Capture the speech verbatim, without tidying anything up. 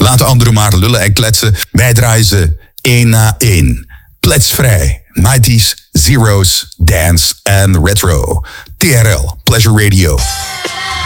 Laten anderen maar lullen en kletsen. Wij draaien ze één na één. Pletsvrij. nineties, zeros, dance en retro. T R L, Pleasure Radio.